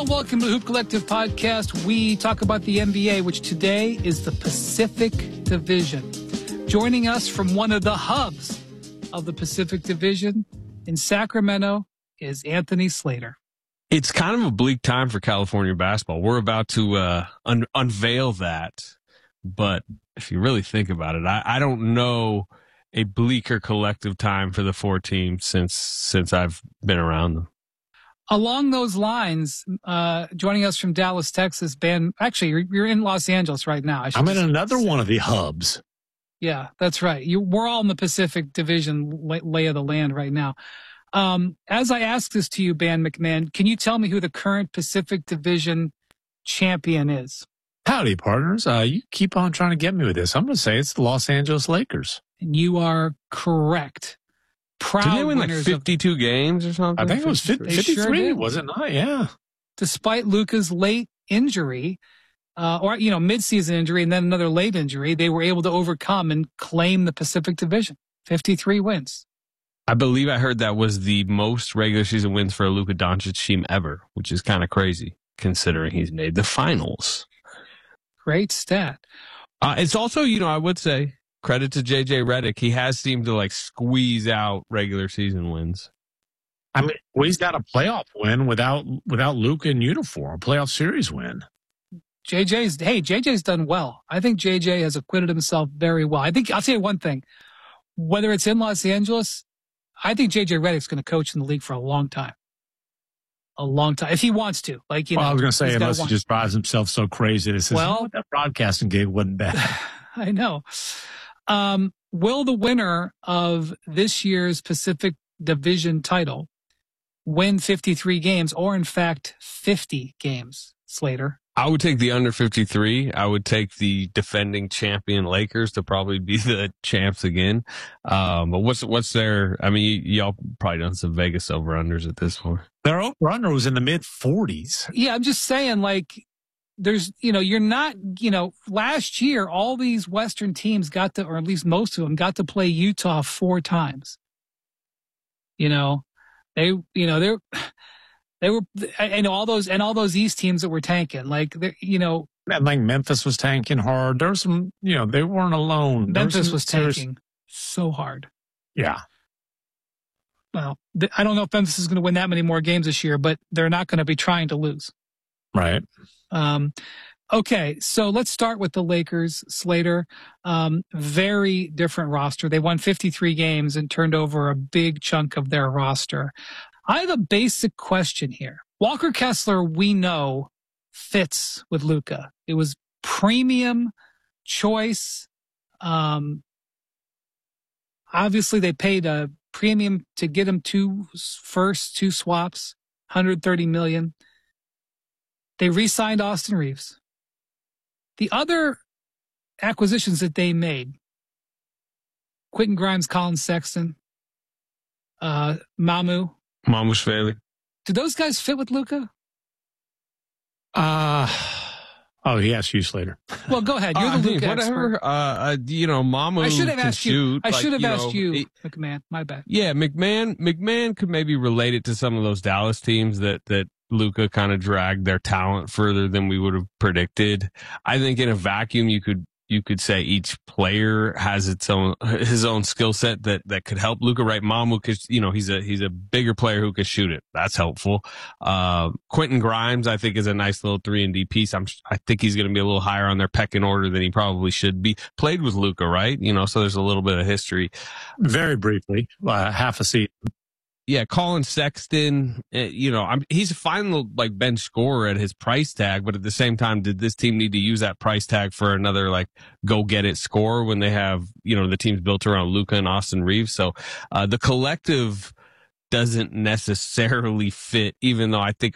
welcome to the Hoop Collective podcast. We talk about the NBA, which today is the Pacific Division. Joining us from one of the hubs of the Pacific Division in Sacramento is Anthony Slater. It's kind of a bleak time for California basketball. We're about to unveil that, but if you really think about it, I don't know a bleaker collective time for the four teams since I've been around them. Along those lines, joining us from Dallas, Texas, Ben. Actually, you're in Los Angeles right now. I'm in another one of the hubs. Yeah, that's right. We're all in the Pacific Division lay of the land right now. As I ask this to you, Ben McMahon, can you tell me who the current Pacific Division champion is? Howdy, partners. You keep on trying to get me with this. I'm going to say it's the Los Angeles Lakers. And you are correct. Proud Didn't they win winners 52 games or something? I think it was 53, sure was it not? Yeah. Despite Luka's late injury, mid-season injury and then another late injury, they were able to overcome and claim the Pacific Division. 53 wins. I believe I heard that was the most regular season wins for a Luka Doncic team ever, which is kind of crazy considering he's made the finals. Great stat. It's also, I would say, credit to JJ Redick. He has seemed to squeeze out regular season wins. I mean, he's got a playoff win without Luka in uniform, a playoff series win. JJ's done well. I think JJ has acquitted himself very well. I think I'll tell you one thing. Whether it's in Los Angeles, I think JJ Redick's going to coach in the league for a long time. A long time, if he wants to. I was going to say, unless he just drives himself so crazy that says, that broadcasting gig wasn't bad. I know. Will the winner of this year's Pacific Division title win 53 games or, in fact, 50 games, Slater? I would take the under 53. I would take the defending champion Lakers to probably be the champs again. But what's their? I mean, y'all probably done some Vegas over-unders at this point. Their over-under was in the mid-40s. Yeah, I'm just saying, there's, you're not, last year, all these Western teams got to, or at least most of them got to play Utah 4 times. They were, all those East teams that were tanking, Memphis was tanking hard. There was some, they weren't alone. Memphis was tanking so hard. Yeah. Well, I don't know if Memphis is going to win that many more games this year, but they're not going to be trying to lose. Right. Okay, so let's start with the Lakers, Slater. Very different roster. They won 53 games and turned over a big chunk of their roster. I have a basic question here. Walker Kessler, we know, fits with Luka. It was premium choice. Obviously, they paid a premium to get him 2 swaps, $130 million. They re-signed Austin Reeves. The other acquisitions that they made, Quentin Grimes, Colin Sexton, Mamu Shveli. Do those guys fit with Luka? He asked you, Slater. Well, go ahead. You're the Luka expert. Mamu. I should have asked you. I should have asked you, McMahon. My bad. Yeah, McMahon could maybe relate it to some of those Dallas teams that Luka kind of dragged their talent further than we would have predicted. I think in a vacuum, you could say each player has his own skill set that could help Luka. Right, Mamu, because he's a bigger player who could shoot it. That's helpful. Quentin Grimes, I think, is a nice little 3-and-D piece. I think he's going to be a little higher on their pecking order than he probably should be. Played with Luka, right? So there's a little bit of history. Very briefly, half a season. Yeah, Colin Sexton, he's a final bench scorer at his price tag, but at the same time, did this team need to use that price tag for another go get it score when they have, the team's built around Luka and Austin Reeves? So the collective doesn't necessarily fit, even though I think